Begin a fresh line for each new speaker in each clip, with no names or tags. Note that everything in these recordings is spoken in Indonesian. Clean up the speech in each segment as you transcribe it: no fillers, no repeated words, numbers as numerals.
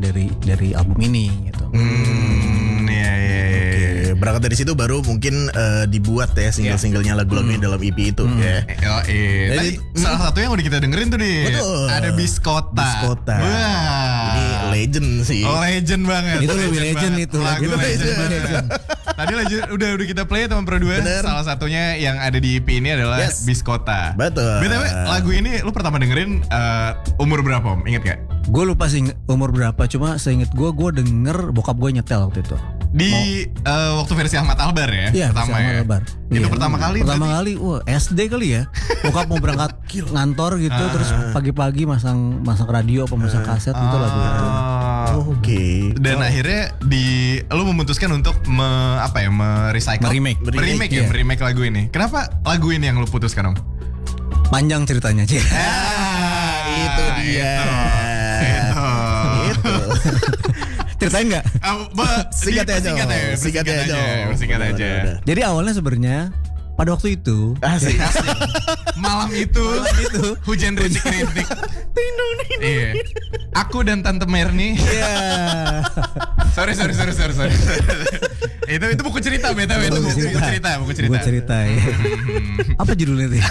dari album ini gitu.
Oke, berangkat dari situ baru mungkin dibuat ya single-singlenya lagu-lagunya dalam EP itu ya.
Tadi salah satu yang udah kita dengerin tuh nih.
Betul.
Ada Biskota. Wah.
Ini legend sih.
Oh, legend banget.
Itu lebih legend
banget.
itu.
Lagu
Itu
legend. Tadi udah kita play teman Pro 2. Salah satunya yang ada di EP ini adalah Biskota.
Betul.
BTW lagu ini lu pertama dengerin umur berapa Om? Ingat gak?
Gue lupa sih umur berapa, cuma seinget gue denger bokap gue nyetel waktu itu.
Di waktu versi Ahmad Albar ya?
Iya,
pertama
versi Ahmad
ya?
Albar.
Itu
Iya.
pertama kali?
Pertama kali, SD kali ya. Bokap mau berangkat ngantor gitu, terus pagi-pagi masang radio apa masang kaset gitu lagu itu.
Oke.
Dan akhirnya lu memutuskan untuk merecycle, meremake lagu ini. Kenapa lagu ini yang lu putuskan Om?
Panjang ceritanya sih.
Itu dia. Itu.
Ceritain nggak?
Singkat aja.
Jadi awalnya sebenarnya pada waktu itu
Asik.
Malam itu hujan rintik-rintik. Iya. Aku dan Tante Merni.
Iya.
Sorry. Itu buku cerita BTW, itu buku cerita.
Ya. Apa judulnya tuh?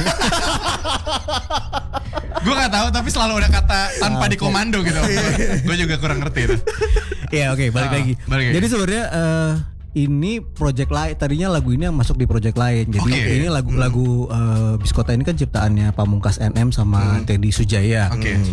Gue gak tahu tapi selalu ada kata tanpa dikomando gitu. Gue juga kurang ngerti itu.
Iya, oke, balik lagi. Jadi sebenarnya ini project lain, tadinya lagu ini yang masuk di project lain. Jadi ini lagu Biskota ini kan ciptaannya Pamungkas NM sama Teddy Sujaya.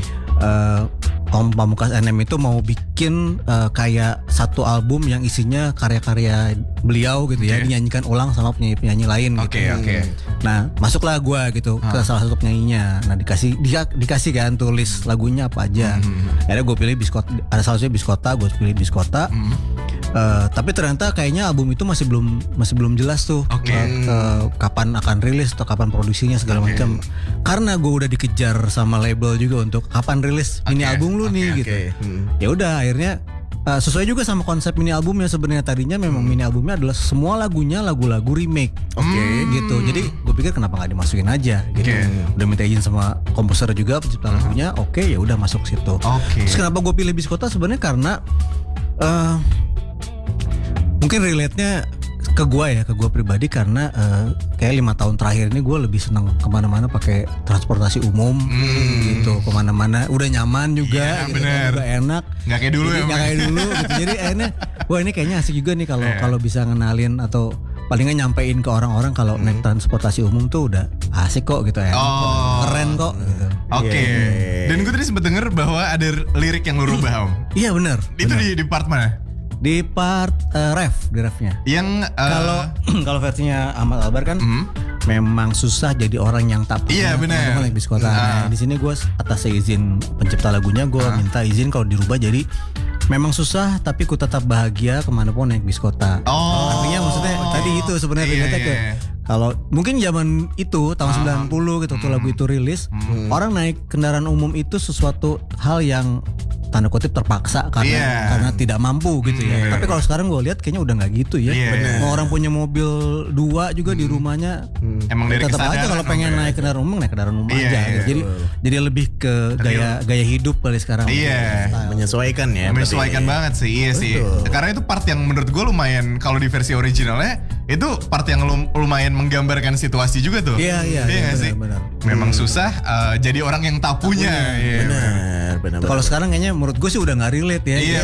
Om Pamungkas NM itu mau bikin kayak satu album yang isinya karya-karya beliau gitu ya, dinyanyikan ulang sama penyanyi lain gitu. Nah, masuklah gue gitu ke salah satu penyanyinya. Nah, dikasih kan tulis lagunya apa aja. Akhirnya gue pilih Biskota, ada salah satunya Biskota, gue pilih Biskota. Tapi ternyata kayaknya album itu masih belum jelas tuh kapan akan rilis atau kapan produksinya segala macam. Karena gue udah dikejar sama label juga untuk kapan rilis mini album lu nih gitu. Ya udah akhirnya sesuai juga sama konsep mini albumnya. Sebenarnya tadinya memang mini albumnya adalah semua lagunya lagu-lagu remake. Gitu. Jadi gue pikir kenapa nggak dimasukin aja gitu. Udah minta izin sama komposer juga pencipta lagunya. Ya udah masuk situ. Terus kenapa gue pilih Biskota sebenarnya karena mungkin relate-nya ke gue pribadi karena kayak 5 tahun terakhir ini gue lebih senang kemana-mana pakai transportasi umum gitu, kemana-mana udah nyaman juga, gitu, juga enak,
nggak kayak dulu
gitu. Jadi akhirnya wah ini kayaknya asik juga nih kalau bisa ngenalin atau paling nggak nyampein ke orang-orang kalau naik transportasi umum tuh udah asik kok gitu ya, keren kok. Gitu.
Dan gue tadi sempet denger bahwa ada lirik yang lu rubah Om.
Iya benar.
Itu di part mana?
Di part di refnya.
Yang
kalau versinya Ahmad Albar kan memang susah jadi orang yang tak punya
benar.
Naik Biskota. Nah, di sini gue atas izin pencipta lagunya gue minta izin kalau dirubah jadi memang susah tapi ku tetap bahagia kemanapun naik Biskota. Artinya maksudnya tadi itu sebenarnya relate ke kalau mungkin zaman itu tahun 90 gitu tuh lagu itu rilis, orang naik kendaraan umum itu sesuatu hal yang tanda kutip terpaksa karena tidak mampu gitu ya. Tapi kalau sekarang gue lihat kayaknya udah nggak gitu ya. Mau orang punya mobil 2 juga di rumahnya,
emang dari
tetap aja kalau pengen naik kendaraan umum naik kendaraan umum aja. Gitu. Jadi lebih ke gaya hidup kali sekarang.
Menyesuaikan ya.
Menyesuaikan banget sih. Iya sih. Karena itu part yang menurut gue lumayan kalau di versi originalnya itu part yang lumayan menggambarkan situasi juga tuh. Iya sih.
Benar.
Memang susah jadi orang yang tak punya.
Benar.
Kalau sekarang kayaknya menurut gue sih udah nggak relate ya.
Iya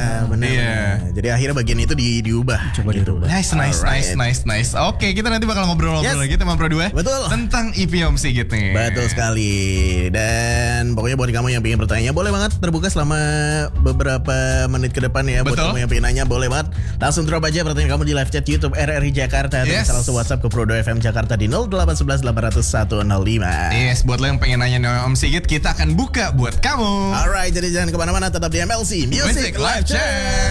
benar. Jadi akhirnya bagian itu diubah.
Coba dirubah.
Nice. Oke, kita nanti bakal ngobrol lagi sama Pro 2.
Betul.
Tentang EP Om Sigit nih.
Betul sekali. Dan pokoknya buat kamu yang pengen bertanya boleh banget terbuka selama beberapa menit ke depan ya. Buat kamu yang pengen nanya boleh banget langsung drop aja pertanyaan kamu di live chat YouTube RRI Jakarta. Atau bisa langsung WhatsApp ke Pro 2 FM Jakarta di 0811 800 105.
Yes, buat lo yang pengen nanya Om Sigit kita akan buka buat kamu.
Alright, jadi jangan kemana-mana, tetap di MLC Music Live Chat.